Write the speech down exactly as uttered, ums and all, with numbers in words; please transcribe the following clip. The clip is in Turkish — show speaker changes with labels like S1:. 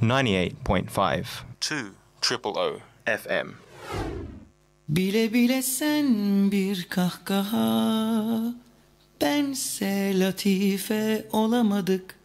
S1: ninety-eight point five.
S2: two triple O F M.
S3: Bile bile sen bir kahkaha, bense latife olamadık.